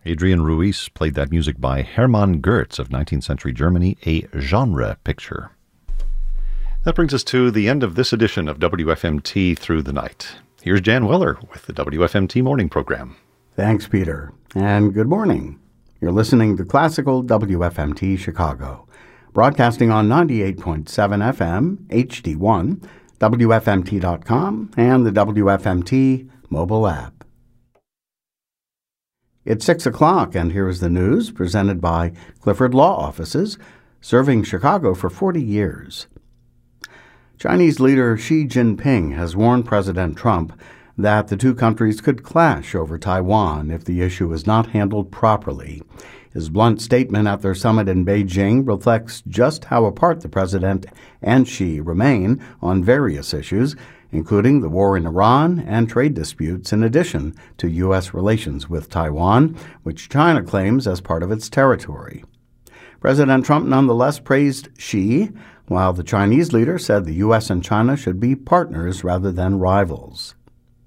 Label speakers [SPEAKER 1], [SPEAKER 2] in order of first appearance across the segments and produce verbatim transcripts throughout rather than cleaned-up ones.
[SPEAKER 1] Adrian Ruiz played that music by Hermann Goetz of nineteenth century Germany, a genre picture. That brings us to the end of this edition of W F M T Through the Night. Here's Jan Weller with the W F M T Morning Program.
[SPEAKER 2] Thanks, Peter, and good morning. You're listening to Classical W F M T Chicago, broadcasting on ninety-eight point seven F M, H D one, W F M T dot com, and the W F M T mobile app. It's six o'clock, and here is the news presented by Clifford Law Offices, serving Chicago for forty years. Chinese leader Xi Jinping has warned President Trump that the two countries could clash over Taiwan if the issue is not handled properly. His blunt statement at their summit in Beijing reflects just how apart the president and Xi remain on various issues, including the war in Iran and trade disputes, in addition to U S relations with Taiwan, which China claims as part of its territory. President Trump nonetheless praised Xi, while the Chinese leader said the U S and China should be partners rather than rivals.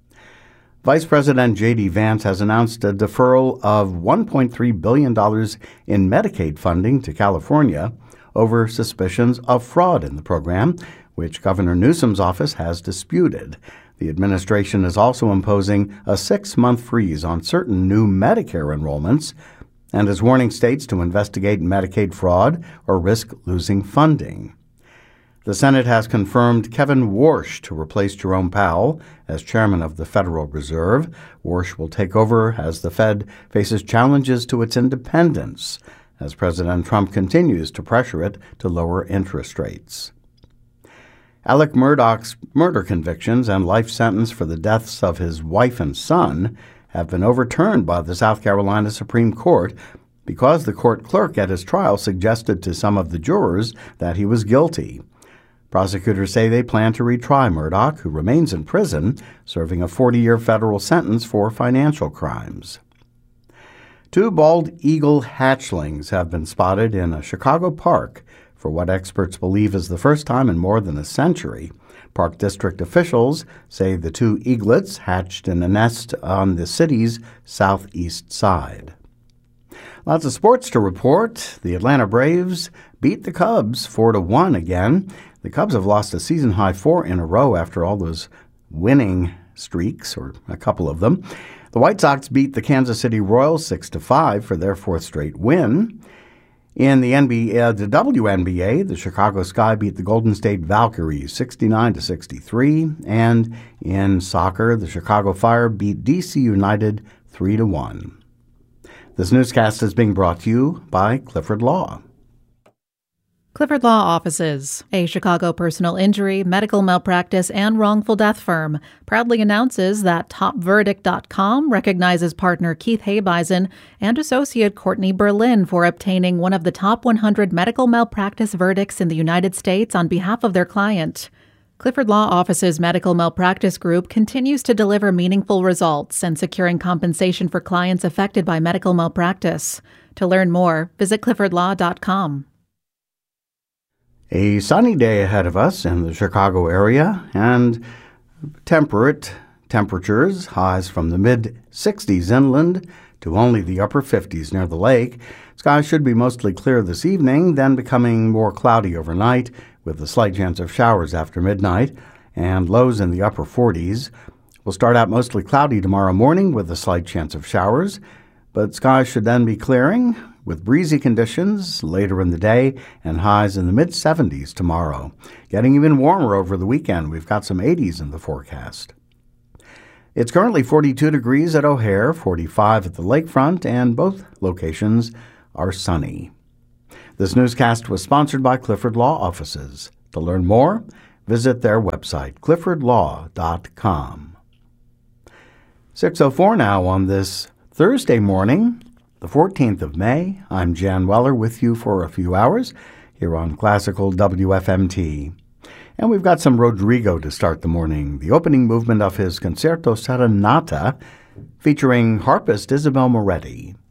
[SPEAKER 2] Vice President J D Vance has announced a deferral of one point three billion dollars in Medicaid funding to California over suspicions of fraud in the program, which Governor Newsom's office has disputed. The administration is also imposing a six-month freeze on certain new Medicare enrollments and is warning states to investigate Medicaid fraud or risk losing funding. The Senate has confirmed Kevin Warsh to replace Jerome Powell as chairman of the Federal Reserve. Warsh will take over as the Fed faces challenges to its independence, as President Trump continues to pressure it to lower interest rates. Alec Murdaugh's murder convictions and life sentence for the deaths of his wife and son have been overturned by the South Carolina Supreme Court because the court clerk at his trial suggested to some of the jurors that he was guilty. Prosecutors say they plan to retry Murdaugh, who remains in prison, serving a forty-year federal sentence for financial crimes. Two bald eagle hatchlings have been spotted in a Chicago park for what experts believe is the first time in more than a century. Park district officials say the two eaglets hatched in a nest on the city's southeast side. Lots of sports to report. The Atlanta Braves beat the Cubs four to one again. The Cubs have lost a season-high four in a row after all those winning streaks, or a couple of them. The White Sox beat the Kansas City Royals six to five for their fourth straight win. In the N B A, uh, the W N B A, the Chicago Sky beat the Golden State Valkyries sixty-nine to sixty-three, and in soccer, the Chicago Fire beat D C United three to one. This newscast is being brought to you by Clifford Law.
[SPEAKER 3] Clifford Law Offices, a Chicago personal injury, medical malpractice, and wrongful death firm, proudly announces that Top Verdict dot com recognizes partner Keith Habeisen and associate Courtney Berlin for obtaining one of the top one hundred medical malpractice verdicts in the United States on behalf of their client. Clifford Law Offices Medical Malpractice Group continues to deliver meaningful results and securing compensation for clients affected by medical malpractice. To learn more, visit Clifford Law dot com.
[SPEAKER 2] A sunny day ahead of us in the Chicago area, and temperate temperatures, highs from the mid-sixties inland to only the upper fifties near the lake. Skies should be mostly clear this evening, then becoming more cloudy overnight, with a slight chance of showers after midnight, and lows in the upper forties. We'll start out mostly cloudy tomorrow morning with a slight chance of showers, but skies should then be clearing, with breezy conditions later in the day and highs in the mid-seventies tomorrow. Getting even warmer over the weekend. We've got some eighties in the forecast. It's currently forty-two degrees at O'Hare, forty-five at the lakefront, and both locations are sunny. This newscast was sponsored by Clifford Law Offices. To learn more, visit their website, Clifford Law dot com. six oh four now on this Thursday morning, the fourteenth of May. I'm Jan Weller with you for a few hours here on Classical W F M T. And we've got some Rodrigo to start the morning, the opening movement of his Concerto Serenata featuring harpist Isabel Moretti.